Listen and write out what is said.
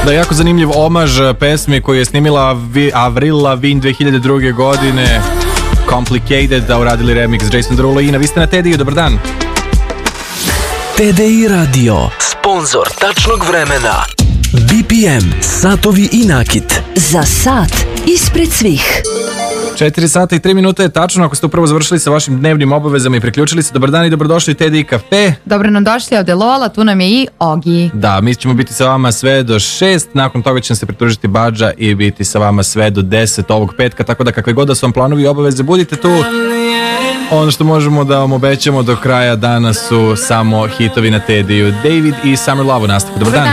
Da, jako zanimljiv omaž pesmi koju je snimila Avril Lavigne 2002. godine. Complicated, da uradili remix Jason Derulo i vi ste na TDI-u, dobar dan. TDI Radio, sponzor tačnog vremena. BPM, satovi i nakit. Za sat ispred svih. 4 sata i 3 minute je tačno, ako ste upravo završili sa vašim dnevnim obavezama i priključili se. Dobar dan i dobrodošli u TDI Cafe. Dobro nam došli, ovde Lola, tu nam je i Ogi. Da, mi ćemo biti sa vama sve do 6, nakon toga će se pridružiti Badža i biti sa vama sve do 10 ovog petka, tako da kakve god da su vam planovi i obaveze, budite tu. Ono što možemo da vam obećamo do kraja dana su samo hitovi na TDI-u. David i Summer Love u nastavku. Dobar dan.